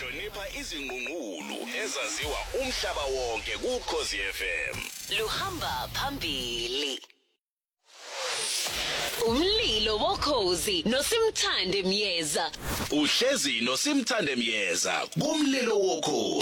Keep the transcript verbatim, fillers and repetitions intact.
sihlonipha izinguqulu ezaziwa umhlaba wonke kuKhosi F M. Luhamba phambili. Umlilo wokhozi noSimthande Myeza. Uhlezi noSimthande Myeza kumlilo wokhozi.